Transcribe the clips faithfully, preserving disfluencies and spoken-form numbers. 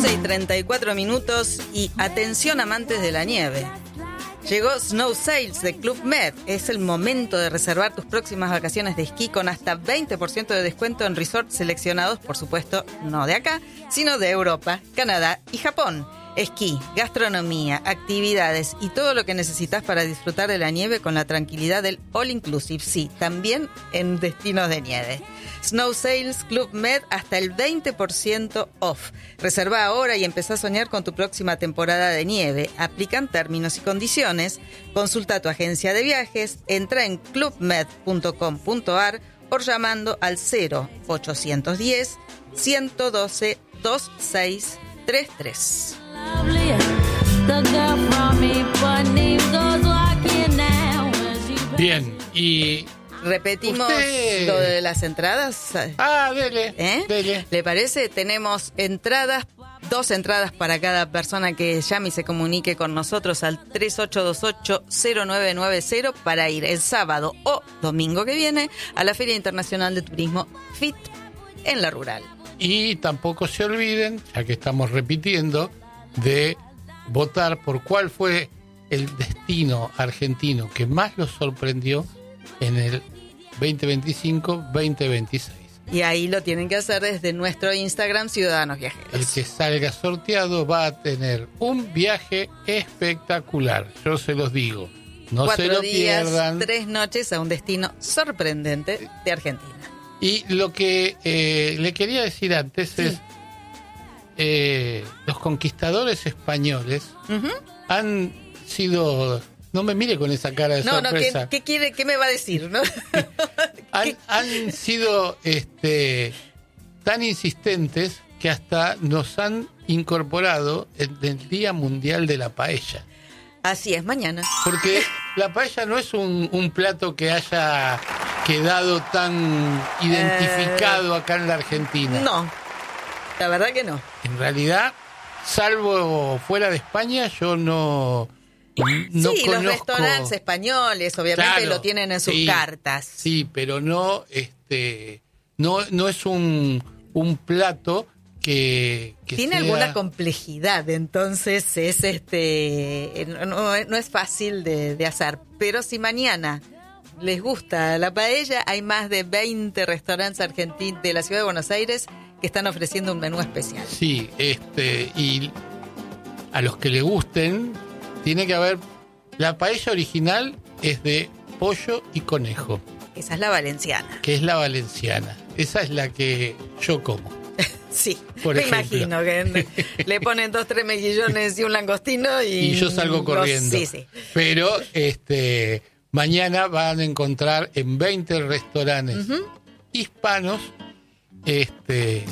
once y treinta y cuatro minutos y atención amantes de la nieve. Llegó Snow Sales de Club Med. Es el momento de reservar tus próximas vacaciones de esquí con hasta veinte por ciento de descuento en resorts seleccionados, por supuesto, no de acá, sino de Europa, Canadá y Japón. Esquí, gastronomía, actividades y todo lo que necesitas para disfrutar de la nieve con la tranquilidad del All Inclusive. Sí, también en destinos de nieve. Snow Sales Club Med hasta el veinte por ciento off. Reserva ahora y empezá a soñar con tu próxima temporada de nieve. Aplican términos y condiciones. Consulta a tu agencia de viajes. Entra en club med punto com punto a r o llamando al cero ochocientos diez, ciento doce, veintiséis treinta y tres. Bien, y... Repetimos usted... lo de las entradas. Ah, dele, ¿Eh? dele. ¿Le parece? Tenemos entradas, dos entradas para cada persona que llame y se comunique con nosotros al tres ocho dos ocho, cero nueve nueve cero para ir el sábado o domingo que viene a la Feria Internacional de Turismo F I T en La Rural. Y tampoco se olviden, ya que estamos repitiendo, de votar por cuál fue el destino argentino que más los sorprendió en el veinte veinticinco veinte veintiséis. Y ahí lo tienen que hacer desde nuestro Instagram Ciudadanos Viajeros. El que salga sorteado va a tener un viaje espectacular, yo se los digo. No Cuatro se lo días, pierdan. tres noches a un destino sorprendente de Argentina. Y lo que eh, le quería decir antes sí. es, eh, los conquistadores españoles uh-huh. han sido... No me mire con esa cara de no, sorpresa. No, ¿qué, qué quiere, qué me va a decir? ¿No? han, han sido este, tan insistentes que hasta nos han incorporado en el Día Mundial de la Paella. Así es, mañana. Porque la paella no es un, un plato que haya quedado tan identificado eh, acá en la Argentina. No, la verdad que no. En realidad, salvo fuera de España, yo no... No sí, conozco... los restaurantes españoles obviamente claro, lo tienen en sus sí, cartas. Sí, pero no este no no es un, un plato que, que tiene sea... alguna complejidad, entonces es este no, no es fácil de, de hacer, pero si mañana les gusta la paella, hay más de veinte restaurantes argentinos de la ciudad de Buenos Aires que están ofreciendo un menú especial. Sí, este y a los que les gusten tiene que haber... La paella original es de pollo y conejo. Esa es la valenciana. Que es la valenciana. Esa es la que yo como. Sí, por me ejemplo. imagino que le ponen dos, tres mejillones y un langostino y... Y yo salgo corriendo. Los, sí, sí. Pero este, mañana van a encontrar en veinte restaurantes uh-huh. hispanos este,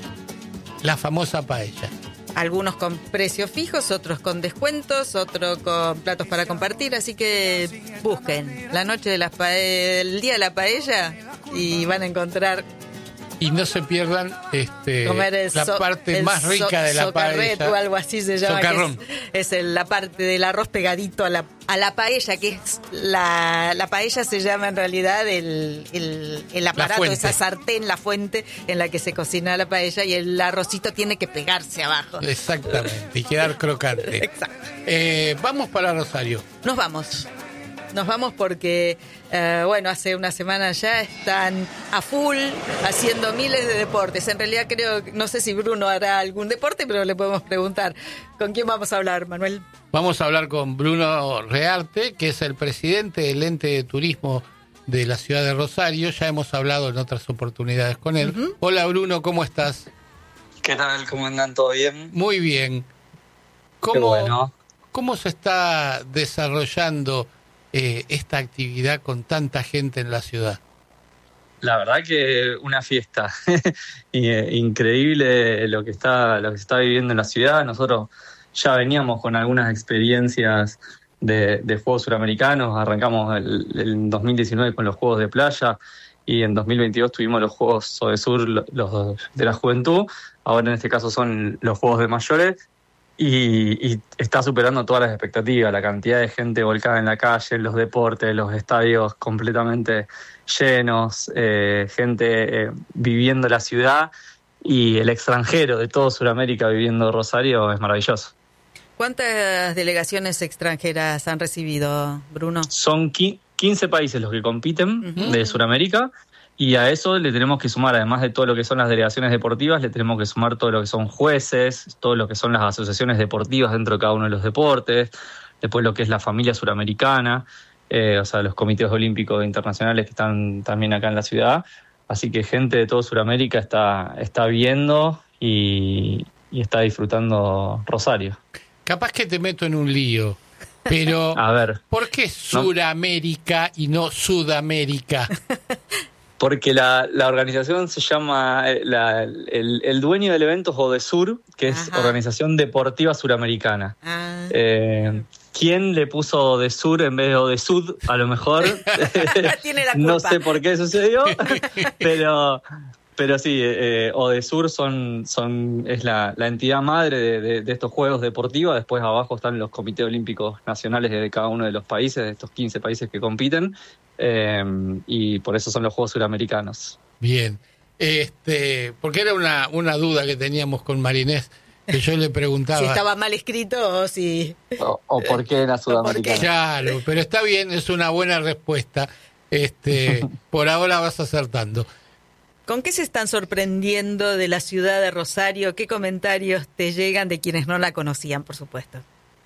la famosa paella. Algunos con precios fijos, otros con descuentos, otros con platos para compartir, así que busquen la noche de las pa- el día de la paella y van a encontrar. Y no se pierdan este la so- parte más rica so- de la paella. O algo así se llama. Socarrón. Que es, es el, la parte del arroz pegadito a la, a la paella, que es la, la paella se llama en realidad el, el, el aparato, esa sartén, la fuente en la que se cocina la paella, y el arrocito tiene que pegarse abajo. Exactamente, y quedar crocante. Exacto. Eh, vamos para Rosario. Nos vamos. Nos vamos porque, eh, bueno, hace una semana ya están a full haciendo miles de deportes. En realidad creo, no sé si Bruno hará algún deporte, pero le podemos preguntar. ¿Con quién vamos a hablar, Manuel? Vamos a hablar con Bruno Rearte, que es el presidente del ente de turismo de la ciudad de Rosario. Ya hemos hablado en otras oportunidades con él. Uh-huh. Hola, Bruno, ¿cómo estás? ¿Qué tal? ¿Cómo andan? ¿Todo bien? Muy bien. ¿Cómo, Qué bueno. ¿Cómo se está desarrollando Eh, esta actividad con tanta gente en la ciudad? La verdad que una fiesta. Increíble lo que está lo que se está viviendo en la ciudad. Nosotros ya veníamos con algunas experiencias de, de Juegos Suramericanos. Arrancamos el, el dos mil diecinueve con los Juegos de Playa y en dos mil veintidós tuvimos los Juegos Sodesur, los de la Juventud. Ahora en este caso son los Juegos de Mayores. Y, y está superando todas las expectativas, la cantidad de gente volcada en la calle, los deportes, los estadios completamente llenos, eh, gente eh, viviendo la ciudad y el extranjero de todo Sudamérica viviendo Rosario es maravilloso. ¿Cuántas delegaciones extranjeras han recibido, Bruno? Son quince países los que compiten uh-huh. de Sudamérica, y a eso le tenemos que sumar, además de todo lo que son las delegaciones deportivas, le tenemos que sumar todo lo que son jueces, todo lo que son las asociaciones deportivas dentro de cada uno de los deportes, después lo que es la familia suramericana, eh, o sea, los comités olímpicos internacionales que están también acá en la ciudad. Así que gente de todo Sudamérica está, está viendo y, y está disfrutando Rosario. Capaz que te meto en un lío, pero a ver, ¿por qué Suramérica ¿no? y no Sudamérica? Porque la, la organización se llama, la, el, el dueño del evento es ODESUR, que es Ajá. Organización Deportiva Suramericana. Ah. Eh, ¿Quién le puso ODESUR en vez de ODESUD? A lo mejor. Tiene la culpa. No sé por qué sucedió, pero... Pero sí, eh, ODESUR son, son, es la, la entidad madre de, de, de estos Juegos Deportivos. Después abajo están los comités olímpicos nacionales de cada uno de los países, de estos quince países que compiten, eh, y por eso son los Juegos Suramericanos. Bien, este, porque era una, una duda que teníamos con Marinés, que yo le preguntaba... si estaba mal escrito o si... O, o por qué era Sudamericana. Claro, pero está bien, es una buena respuesta. Este, por ahora vas acertando. ¿Con qué se están sorprendiendo de la ciudad de Rosario? ¿Qué comentarios te llegan de quienes no la conocían, por supuesto?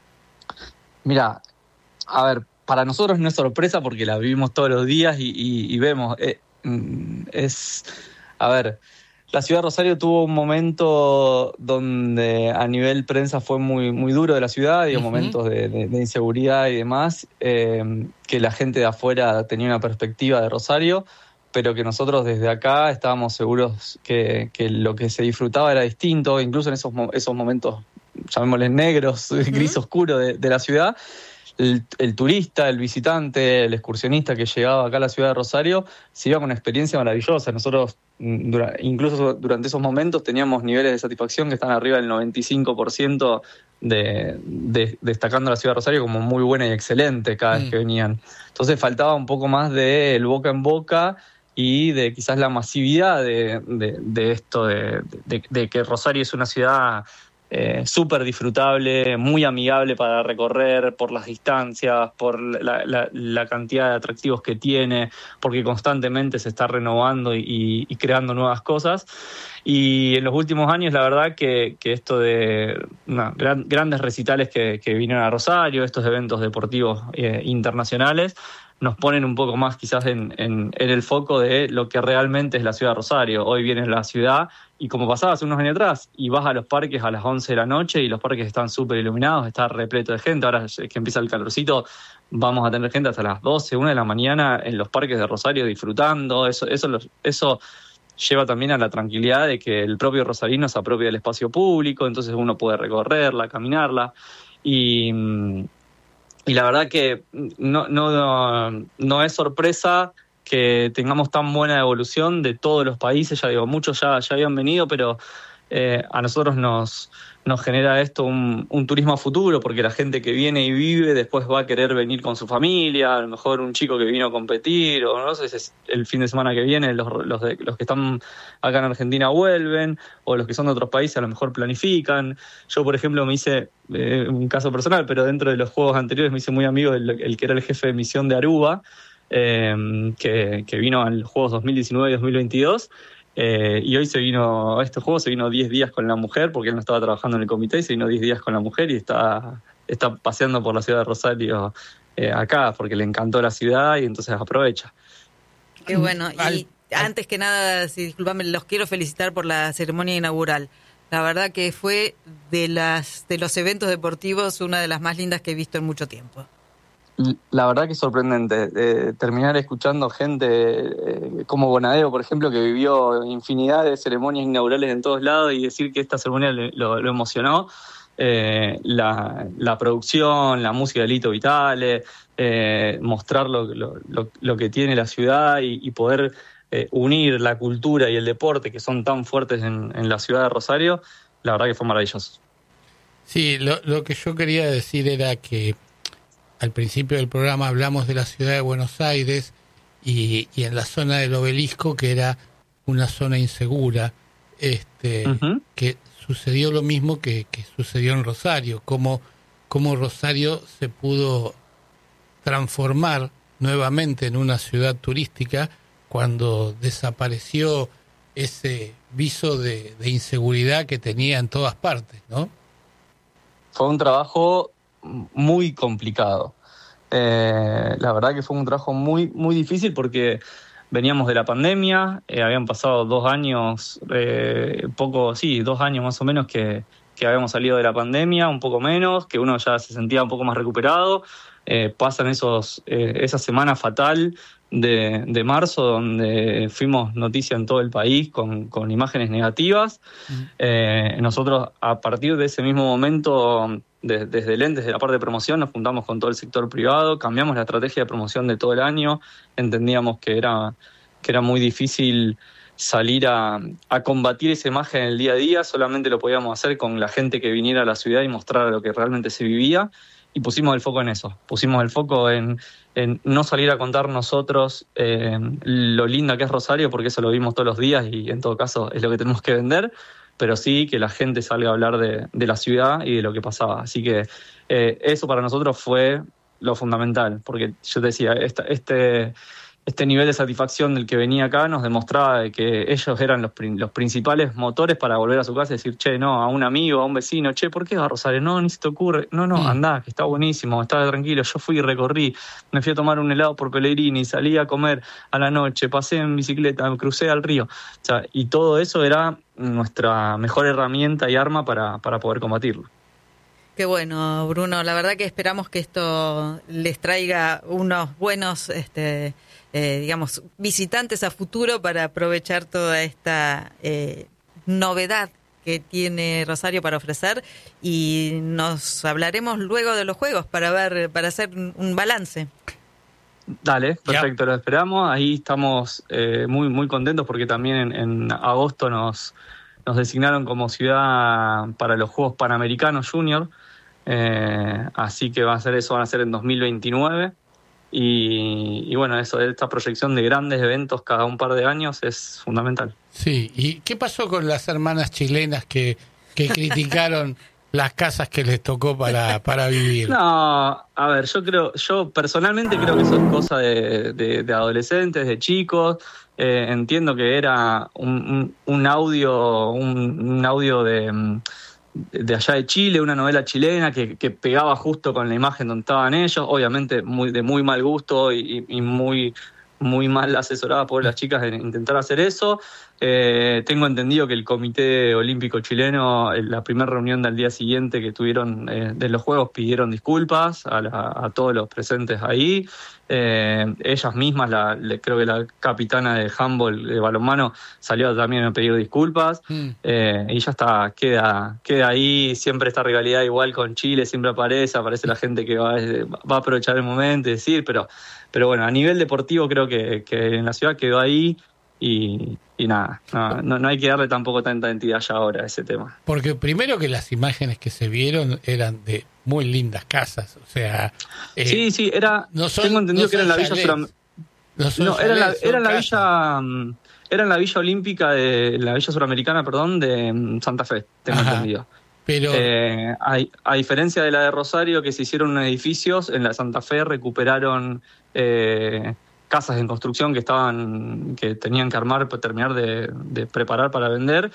Mira, a ver, para nosotros no es sorpresa porque la vivimos todos los días y, y, y vemos. Eh, es, a ver, la ciudad de Rosario tuvo un momento donde a nivel prensa fue muy, muy duro de la ciudad, y uh-huh. momentos de, de, de inseguridad y demás, eh, que la gente de afuera tenía una perspectiva de Rosario, pero que nosotros desde acá estábamos seguros que, que lo que se disfrutaba era distinto, incluso en esos, esos momentos, llamémosles negros, uh-huh. gris oscuro de, de la ciudad. El, el turista, el visitante, el excursionista que llegaba acá a la ciudad de Rosario se iba con una experiencia maravillosa. Nosotros, dura, incluso durante esos momentos, teníamos niveles de satisfacción que están arriba del noventa y cinco por ciento, de, de, destacando la ciudad de Rosario como muy buena y excelente cada vez mm. que venían. Entonces faltaba un poco más de el boca en boca y de quizás la masividad de, de, de esto, de, de, de que Rosario es una ciudad eh, súper disfrutable, muy amigable para recorrer por las distancias, por la, la, la cantidad de atractivos que tiene, porque constantemente se está renovando y, y creando nuevas cosas. Y en los últimos años, la verdad que, que esto de no, gran, grandes recitales que, que vinieron a Rosario, estos eventos deportivos eh, internacionales, nos ponen un poco más quizás en, en, en el foco de lo que realmente es la ciudad de Rosario. Hoy vienes a la ciudad y como pasaba hace unos años atrás, y vas a los parques a las once de la noche y los parques están súper iluminados, está repleto de gente. Ahora que empieza el calorcito, vamos a tener gente hasta las doce, una de la mañana en los parques de Rosario disfrutando. Eso, eso, eso lleva también a la tranquilidad de que el propio rosarino se apropia del espacio público, entonces uno puede recorrerla, caminarla. Y... Y la verdad que no, no, no es sorpresa que tengamos tan buena evolución de todos los países. Ya digo, muchos ya, ya habían venido, pero eh, a nosotros nos, nos genera esto un, un turismo a futuro, porque la gente que viene y vive después va a querer venir con su familia. A lo mejor un chico que vino a competir, o no sé si es el fin de semana que viene, los, los, de, los que están acá en Argentina vuelven, o los que son de otros países a lo mejor planifican. Yo, por ejemplo, me hice, eh, un caso personal, pero dentro de los juegos anteriores me hice muy amigo del el que era el jefe de misión de Aruba, eh, que, que vino a los Juegos dos mil diecinueve y dos mil veintidós. Eh, y hoy se vino, a este juego se vino diez días con la mujer, porque él no estaba trabajando en el comité, y se vino diez días con la mujer y está, está paseando por la ciudad de Rosario eh, acá, porque le encantó la ciudad y entonces aprovecha. Qué bueno. Y antes que nada, si disculpame, los quiero felicitar por la ceremonia inaugural. La verdad que fue de las de los eventos deportivos una de las más lindas que he visto en mucho tiempo. La verdad que es sorprendente eh, terminar escuchando gente eh, como Bonadeo, por ejemplo, que vivió infinidad de ceremonias inaugurales en todos lados, y decir que esta ceremonia le, lo, lo emocionó. Eh, la, la producción, la música de Lito Vitale, eh, mostrar lo, lo, lo, lo que tiene la ciudad y, y poder eh, unir la cultura y el deporte, que son tan fuertes en, en la ciudad de Rosario, la verdad que fue maravilloso. Sí, lo, lo que yo quería decir era que al principio del programa hablamos de la ciudad de Buenos Aires y, y en la zona del Obelisco, que era una zona insegura. este, uh-huh. que sucedió lo mismo que, que sucedió en Rosario, cómo, cómo Rosario se pudo transformar nuevamente en una ciudad turística cuando desapareció ese viso de, de inseguridad que tenía en todas partes, ¿no? Fue un trabajo muy complicado. Eh, la verdad que fue un trabajo muy, muy difícil porque veníamos de la pandemia, eh, habían pasado dos años, eh, poco, sí, dos años más o menos que, que habíamos salido de la pandemia, un poco menos, que uno ya se sentía un poco más recuperado. Eh, pasan esos, eh, esa semana fatal de, de marzo, donde fuimos noticia en todo el país con, con imágenes negativas. Uh-huh. Eh, nosotros, a partir de ese mismo momento, de, desde el ente, desde la parte de promoción, nos juntamos con todo el sector privado, cambiamos la estrategia de promoción de todo el año, entendíamos que era, que era muy difícil salir a, a combatir esa imagen en el día a día, solamente lo podíamos hacer con la gente que viniera a la ciudad y mostrar lo que realmente se vivía. Y pusimos el foco en eso, pusimos el foco en, en no salir a contar nosotros eh, lo linda que es Rosario, porque eso lo vimos todos los días y en todo caso es lo que tenemos que vender, pero sí que la gente salga a hablar de, de la ciudad y de lo que pasaba. Así que eh, eso para nosotros fue lo fundamental, porque yo te decía, esta, este... Este nivel de satisfacción del que venía acá nos demostraba de que ellos eran los, los principales motores para volver a su casa y decir, che, no, a un amigo, a un vecino, che, ¿por qué vas a Rosario? No, ni se te ocurre. No, no, andá, que está buenísimo, está tranquilo. Yo fui y recorrí, me fui a tomar un helado por Pellegrini, salí a comer a la noche, pasé en bicicleta, me crucé al río. O sea, y todo eso era nuestra mejor herramienta y arma para, para poder combatirlo. Qué bueno, Bruno. La verdad que esperamos que esto les traiga unos buenos, este, eh, digamos, visitantes a futuro para aprovechar toda esta eh, novedad que tiene Rosario para ofrecer, y nos hablaremos luego de los juegos para ver, para hacer un balance. Dale, perfecto, yeah. Lo esperamos. Ahí estamos eh, muy, muy contentos porque también en, en agosto nos, nos designaron como ciudad para los Juegos Panamericanos Junior. Eh, así que va a ser eso, van a ser en dos mil veintinueve y, y bueno, eso, esta proyección de grandes eventos cada un par de años es fundamental. Sí, ¿y qué pasó con las hermanas chilenas que, que criticaron las casas que les tocó para, para vivir? No, a ver, yo creo, yo personalmente creo que eso es cosa de, de, de adolescentes, de chicos. Eh, entiendo que era un, un, un audio, un, un audio de de allá de Chile, una novela chilena que, que pegaba justo con la imagen donde estaban ellos, obviamente muy de muy mal gusto y, y muy, muy mal asesorada por las chicas en intentar hacer eso. Eh, tengo entendido que el Comité Olímpico Chileno, en la primera reunión del día siguiente que tuvieron eh, de los Juegos, pidieron disculpas a, la, a todos los presentes ahí. Eh, ellas mismas, la, le, creo que la capitana de handball, de balonmano, salió también a pedir disculpas. Mm. Eh, y ya está, queda, queda ahí. Siempre esta rivalidad igual con Chile, siempre aparece, aparece la gente que va, va a aprovechar el momento y decir, pero, pero bueno, a nivel deportivo creo que, que en la ciudad quedó ahí. Y, y nada, no, no, no hay que darle tampoco tanta entidad ya ahora a ese tema. Porque primero que las imágenes que se vieron eran de muy lindas casas, o sea... Eh, sí, sí, era... No son, tengo entendido no que era en la Villa Suram... No, no era, la, era en la Villa... Era en la Villa Olímpica de... La Villa Suramericana, perdón, de Santa Fe, tengo Ajá, entendido. Pero... Eh, a, a diferencia de la de Rosario, que se hicieron edificios, en la de Santa Fe recuperaron... Eh, casas en construcción que estaban que tenían que armar para terminar de, de preparar para vender,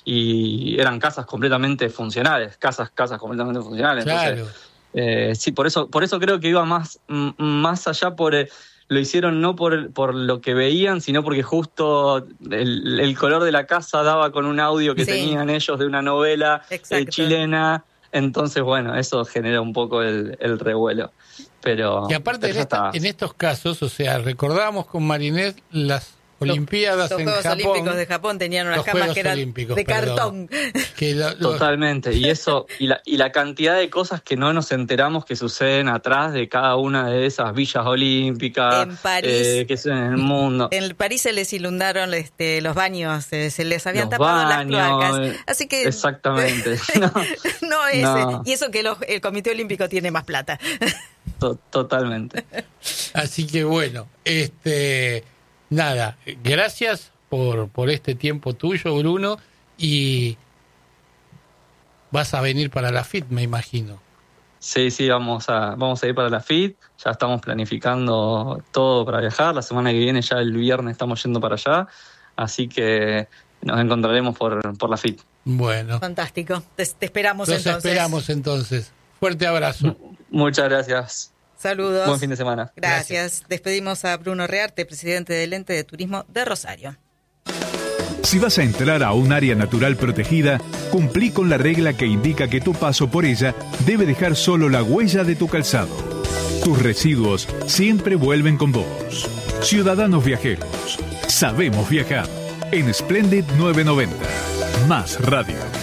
y eran casas completamente funcionales, casas casas completamente funcionales. Claro. Entonces, eh, sí, por eso por eso creo que iba más más allá por eh, lo hicieron no por por lo que veían, sino porque justo el, el color de la casa daba con un audio que sí. tenían ellos de una novela eh, chilena. Entonces, bueno, eso genera un poco el, el revuelo. Pero, y aparte pero en, esta, en estos casos, o sea, recordamos con Marinette las Olimpiadas los, los en Juegos Japón. Los Juegos Olímpicos de Japón tenían unas camas que eran de cartón. Que lo, lo... Totalmente, y eso y la, y la cantidad de cosas que no nos enteramos que suceden atrás de cada una de esas villas olímpicas en París, eh, que son en el mundo. En París se les inundaron este, los baños, eh, se les habían los tapado baños, las cloacas. Así que exactamente. no, no es, no. Y eso que los, el Comité Olímpico tiene más plata. Totalmente. Así que bueno, este... Nada, gracias por, por este tiempo tuyo, Bruno, Y vas a venir para la F I T, me imagino. Sí, sí, vamos a, vamos a ir para la F I T, ya estamos planificando todo para viajar, la semana que viene ya el viernes estamos yendo para allá, así que nos encontraremos por, por la F I T. Bueno. Fantástico, te, te esperamos Los entonces. esperamos entonces. Fuerte abrazo. M- muchas gracias. Saludos. Buen fin de semana. Gracias. Gracias. Despedimos a Bruno Rearte, presidente del Ente de Turismo de Rosario. Si vas a entrar a un área natural protegida, cumplí con la regla que indica que tu paso por ella debe dejar solo la huella de tu calzado. Tus residuos siempre vuelven con vos. Ciudadanos viajeros, sabemos viajar. En Splendid novecientos noventa. Más radio.